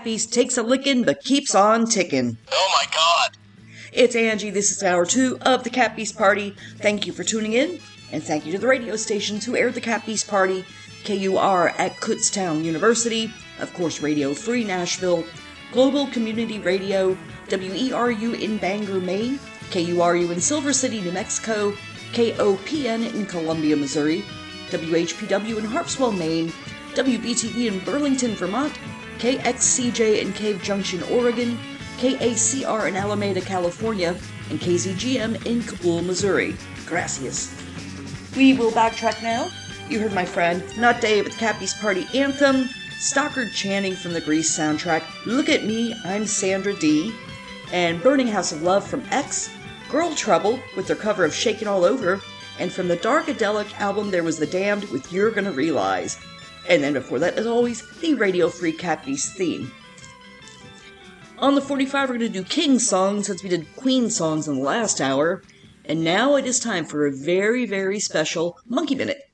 cat beast takes a licking but keeps on ticking. Oh my god! It's Angie. This is hour 2 of the Cat Beast Party. Thank you for tuning in, and thank you to the radio stations who aired the Cat Beast Party. KUR at Kutztown University, of course Radio Free Nashville, Global Community Radio, WERU in Bangor, Maine, KURU in Silver City, New Mexico, KOPN in Columbia, Missouri, WHPW in Harpswell, Maine, WBTV in Burlington, Vermont, KXCJ in Cave Junction, Oregon, KACR in Alameda, California, and KZGM in Kabul, Missouri. Gracias. We will backtrack now. You heard my friend, Not Dave, at the Cat Beast Party anthem, Stockard chanting from the Grease soundtrack, Look at Me, I'm Sandra Dee, and Burning House of Love from X, Girl Trouble with their cover of Shakin' All Over, and from the Darkadelic album There Was the Damned with You're Gonna Realize. And then before that, as always, the Radio Free Cat Beast theme. On the 45, we're going to do King songs since we did Queen songs in the last hour, and now it is time for a very, very special Monkey Minute.